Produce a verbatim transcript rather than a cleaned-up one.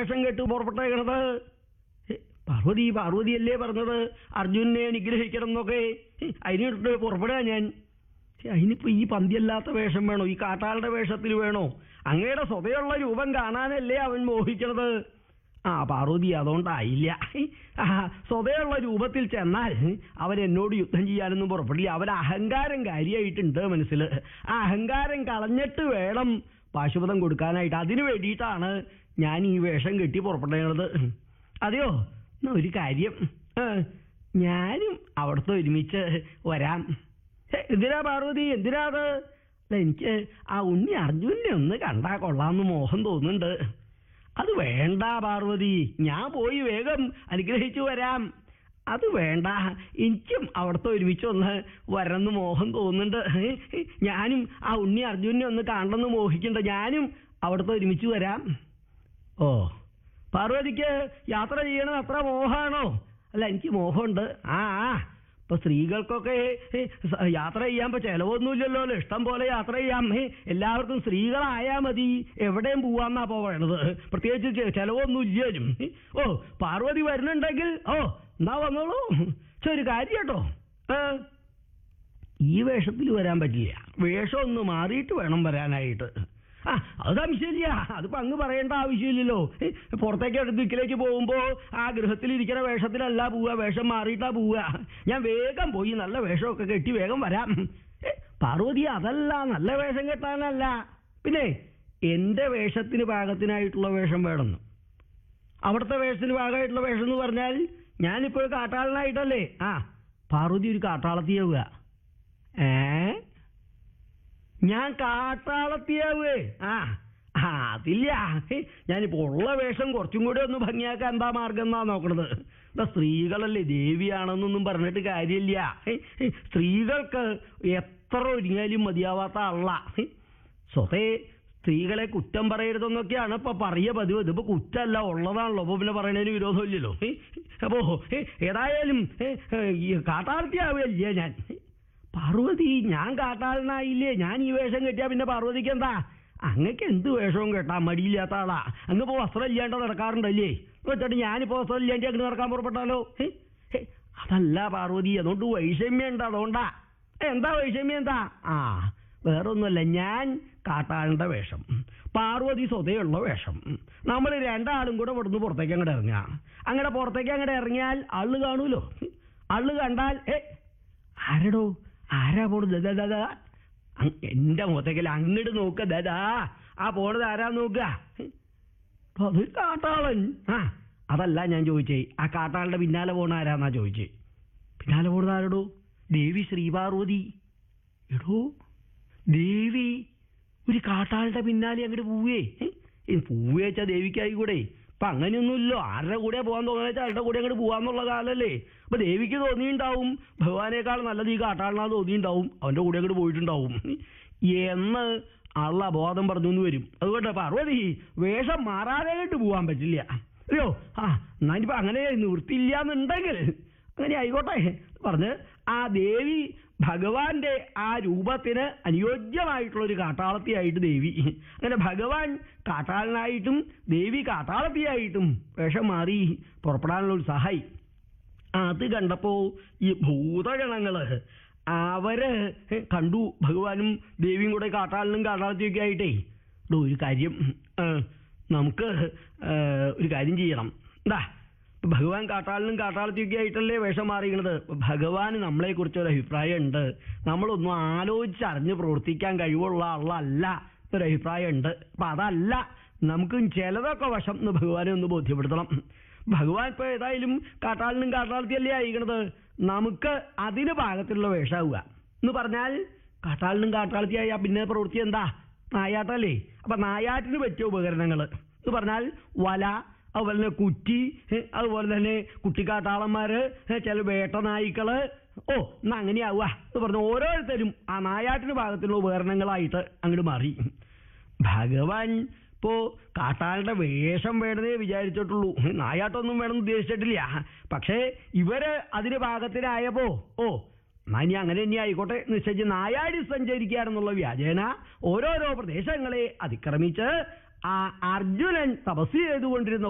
വേഷം കെട്ട് പുറപ്പെട്ടേക്കണത്? പാർവതി പാർവതിയല്ലേ പറഞ്ഞത് അർജുനെ അനുഗ്രഹിക്കണം എന്നൊക്കെ. അതിനിട്ട് പുറപ്പെടുക ഞാൻ. അതിനിപ്പോ ഈ പന്തിയല്ലാത്ത വേഷം വേണോ? ഈ കാട്ടാളുടെ വേഷത്തിൽ വേണോ? അങ്ങയുടെ സ്വതയുള്ള രൂപം കാണാനല്ലേ അവൻ മോഹിക്കണത്. ആ പാർവതി അതുകൊണ്ടായില്ല. സ്വതയുള്ള രൂപത്തിൽ ചെന്നാൽ അവൻ എന്നോട് യുദ്ധം ചെയ്യാനൊന്നും പുറപ്പെടില്ല. അവൻ അഹങ്കാരം കാര്യമായിട്ടുണ്ട് മനസ്സിൽ. ആ അഹങ്കാരം കളഞ്ഞിട്ട് വേണം പാശുപതം കൊടുക്കാനായിട്ട്. അതിനു വേണ്ടിയിട്ടാണ് ഞാൻ ഈ വേഷം കെട്ടി പുറപ്പെട്ടത്. അതെയോ? എന്നാ ഒരു കാര്യം, ഞാനും അവിടുത്തെ ഒരുമിച്ച് വരാം. എന്തിനാ പാർവതി, എന്തിനാ അത്? എനിക്ക് ആ ഉണ്ണി അർജുനെ ഒന്ന് കണ്ടാ കൊള്ളാമെന്ന് മോഹം തോന്നുന്നുണ്ട്. അത് വേണ്ട പാർവതി, ഞാൻ പോയി വേഗം അനുഗ്രഹിച്ചു വരാം. അത് വേണ്ട, എനിക്കും അവിടുത്തെ ഒരുമിച്ച് ഒന്ന് വരണമെന്ന് മോഹം തോന്നുന്നുണ്ട്. ഞാനും ആ ഉണ്ണി അർജുനെ ഒന്ന് കാണണമെന്ന് മോഹിക്കണ്ട. ഞാനും അവിടുത്തെ ഒരുമിച്ച് വരാം. ഓ, പാർവതിക്ക് യാത്ര ചെയ്യണത് അത്ര മോഹമാണോ? അല്ല, എനിക്ക് മോഹമുണ്ട്. ആ ആ ഇപ്പൊ സ്ത്രീകൾക്കൊക്കെ യാത്ര ചെയ്യാൻ ഇപ്പൊ ചെലവൊന്നുമില്ലല്ലോ. ഇഷ്ടം പോലെ യാത്ര ചെയ്യാം. എല്ലാവർക്കും സ്ത്രീകളായാ മതി, എവിടെയും പോവാന്നാ പോകണത്. പ്രത്യേകിച്ച് ചെലവൊന്നും ഇല്ലേലും. ഓ, പാർവതി വരുന്നുണ്ടെങ്കിൽ ഓ എന്നാ വന്നോളൂ. ഒരു കാര്യം കേട്ടോ, ഈ വേഷത്തിൽ വരാൻ പറ്റില്ല. വേഷം ഒന്ന് മാറിയിട്ട് വേണം വരാനായിട്ട്. ആ അത് സംശയമില്ല. അതിപ്പോ അങ്ങ് പറയേണ്ട ആവശ്യമില്ലല്ലോ. പുറത്തേക്ക് അടുത്ത് ദിക്കിലേക്ക് പോകുമ്പോ ആ ഗൃഹത്തിലിരിക്കുന്ന വേഷത്തിലല്ല പോവുക, വേഷം മാറിയിട്ടാ പോവുക. ഞാൻ വേഗം പോയി നല്ല വേഷമൊക്കെ കെട്ടി വേഗം വരാം. പാർവതി അതല്ല, നല്ല വേഷം കെട്ടാനല്ല, പിന്നെ എന്റെ വേഷത്തിന് പാകത്തിനായിട്ടുള്ള വേഷം വേണമെന്ന്. അവിടുത്തെ വേഷത്തിന് പാകമായിട്ടുള്ള വേഷം എന്ന് പറഞ്ഞാൽ ഞാനിപ്പോൾ കാട്ടാളനായിട്ടല്ലേ. ആ പാർവതി ഒരു കാട്ടാളത്തിയാവുക. ഏ ഞാൻ കാട്ടാളത്തിയാവേ? ആ അതില്ല. ഞാനിപ്പോ ഉള്ള വേഷം കുറച്ചും കൂടി ഒന്ന് ഭംഗിയാക്കാൻ എന്താ മാർഗം എന്നാ നോക്കണത്. എന്താ സ്ത്രീകളല്ലേ, ദേവിയാണെന്നൊന്നും പറഞ്ഞിട്ട് കാര്യമില്ല. സ്ത്രീകൾക്ക് എത്ര ഒരുങ്ങിയാലും മതിയാവാത്ത ആളാ. സ്വതേ സ്ത്രീകളെ കുറ്റം പറയരുതെന്നൊക്കെയാണ് ഇപ്പൊ പറയ പതിവ്. ഇതിപ്പോ കുറ്റമല്ല, ഉള്ളതാണല്ലോ. അപ്പൊ പിന്നെ പറയണതിന് വിരോധമില്ലല്ലോ. അപ്പോ ഏതായാലും കാട്ടാളത്തിയാവുകയല്ലേ ഞാൻ. പാർവതി, ഞാൻ കാട്ടാളനായില്ലേ? ഞാൻ ഈ വേഷം കെട്ടിയാ പിന്നെ പാർവതിക്ക് എന്താ? അങ്ങക്ക് എന്ത് വേഷവും കേട്ടാ മടിയില്ലാത്ത ആളാ. അങ്ങിപ്പോ വസ്ത്രം ഇല്ലാണ്ട് നടക്കാറുണ്ടല്ലേ? വെച്ചിട്ട് ഞാനിപ്പോ വസ്ത്രം ഇല്ലാണ്ട് അങ്ങനെ നടക്കാൻ പുറപ്പെട്ടാലോ? അതല്ല പാർവതി, അതുകൊണ്ട് വൈഷമ്യം ഉണ്ട്. അതുകൊണ്ടാ. എന്താ വൈഷമ്യം? എന്താ? ആ വേറൊന്നുമല്ല, ഞാൻ കാട്ടാളന്റെ വേഷം, പാർവതി സ്വതയുള്ള വേഷം. നമ്മൾ രണ്ടാളും കൂടെ ഇവിടുന്ന് പുറത്തേക്ക് അങ്ങോട്ട് ഇറങ്ങുക. അങ്ങനെ പുറത്തേക്ക് അങ്ങോട്ട് ഇറങ്ങിയാൽ ആള് കാണൂലോ. ആള് കണ്ടാൽ ഏ ആരടോ, ആരാ പോണത്? ദാദാ എന്റെ മുഖത്തേക്കല്ല, അങ്ങോട്ട് നോക്ക. ദാദാ ആ പോണത് ആരാ നോക്കുക? അതൊരു കാട്ടാളൻ. ആ അതല്ല ഞാൻ ചോദിച്ചേ, ആ കാട്ടാളുടെ പിന്നാലെ പോണ ആരാന്നാ ചോദിച്ചേ. പിന്നാലെ പോണത് ആരടോ? ദേവി ശ്രീപാർവതി. എടോ, ദേവി ഒരു കാട്ടാളുടെ പിന്നാലെ അങ്ങോട്ട് പോവേ? പോവുക വെച്ചാൽ ദേവിക്കായി കൂടെ. അപ്പൊ അങ്ങനെയൊന്നുമില്ലോ. ആരുടെ കൂടെ പോകാൻ തോന്നുന്ന വെച്ചാൽ ആരുടെ കൂടെ അങ്ങോട്ട് പോകാന്നുള്ള കാലല്ലേ. അപ്പൊ ദേവിക്ക് തോന്നിയിട്ടുണ്ടാവും ഭഗവാനേക്കാൾ നല്ലത് ഈ കാട്ടാളനാ തോന്നിയിട്ടുണ്ടാവും, അവന്റെ കൂടെ അങ്ങോട്ട് പോയിട്ടുണ്ടാവും എന്ന് ആളുടെ അബോധം പറഞ്ഞു എന്ന് വരും. അതുകൊണ്ട് പാർവതി വേഷം മാറാനായിട്ട് പോകാൻ പറ്റില്ല. അയ്യോ, ആ എന്നാനിപ്പോ അങ്ങനെ നിവൃത്തിയില്ല എന്നുണ്ടെങ്കിൽ അങ്ങനെ ആയിക്കോട്ടെ പറഞ്ഞ് ആ ദേവി ഭഗവാന്റെ ആ രൂപത്തിന് അനുയോജ്യമായിട്ടുള്ള ഒരു കാട്ടാളത്തിയായിട്ട് ദേവി, അങ്ങനെ ഭഗവാൻ കാട്ടാളനായിട്ടും ദേവി കാട്ടാളത്തിയായിട്ടും വേഷം മാറി പുറപ്പെടാനുള്ള ഉത്സാഹമായി. അത് കണ്ടപ്പോ ഈ ഭൂതഗണങ്ങള് അവര് കണ്ടു ഭഗവാനും ദേവിയും കൂടെ കാട്ടാളനും കാട്ടാളത്തിയൊക്കെ ആയിട്ടേ. ഒരു കാര്യം, നമുക്ക് ഒരു കാര്യം ചെയ്യണം. എന്താ, ഭഗവാൻ കാട്ടാളനും കാട്ടാളത്തിയൊക്കെ ആയിട്ടല്ലേ വേഷം മാറിയത്. ഭഗവാന് നമ്മളെ കുറിച്ച് ഒരു അഭിപ്രായം ഉണ്ട്. നമ്മളൊന്നും ആലോചിച്ചറിഞ്ഞ് പ്രവർത്തിക്കാൻ കഴിവുള്ള ആളല്ല ഒരു അഭിപ്രായം ഉണ്ട്. അപ്പൊ അതല്ല, നമുക്ക് ചിലതൊക്കെ വശം എന്ന് ഭഗവാനെ ഒന്ന് ബോധ്യപ്പെടുത്തണം. ഭഗവാൻ ഇപ്പൊ ഏതായാലും കാട്ടാളനും കാട്ടാളത്തിയല്ലേ ആയിക്കണത്. നമുക്ക് അതിന് പാകത്തിലുള്ള വേഷമാവുക എന്ന് പറഞ്ഞാൽ, കാട്ടാളനും കാട്ടാളത്തിയായ പിന്നെ പ്രവൃത്തി എന്താ? നായാട്ടല്ലേ. അപ്പൊ നായാട്ടിന് പറ്റിയ ഉപകരണങ്ങൾ എന്ന് പറഞ്ഞാൽ വല, അതുപോലെ തന്നെ കുറ്റി, അതുപോലെ തന്നെ കുട്ടിക്കാട്ടാളന്മാര്, ചില വേട്ട നായ്ക്കള്. ഓ എന്നാ അങ്ങനെയാവുക എന്ന് പറഞ്ഞ ഓരോരുത്തരും ആ നായാട്ടിന് ഭാഗത്തിലുള്ള ഉപകരണങ്ങളായിട്ട് അങ്ങോട്ട് മാറി. ഭഗവാൻ ഇപ്പോ കാട്ടാളുടെ വേഷം വേണമെന്നേ വിചാരിച്ചിട്ടുള്ളൂ, നായാട്ടൊന്നും വേണമെന്ന് ഉദ്ദേശിച്ചിട്ടില്ല. പക്ഷേ ഇവര് അതിന് പാകത്തിനായപ്പോ ഓ എന്നാ ഇനി അങ്ങനെ തന്നെ ആയിക്കോട്ടെ നിശ്ചയിച്ച് നായാടി സഞ്ചരിക്കാനെന്നുള്ള വ്യാജേന ഓരോരോ പ്രദേശങ്ങളെ അതിക്രമിച്ച് ആ അർജുനൻ തപസ് ചെയ്തുകൊണ്ടിരുന്ന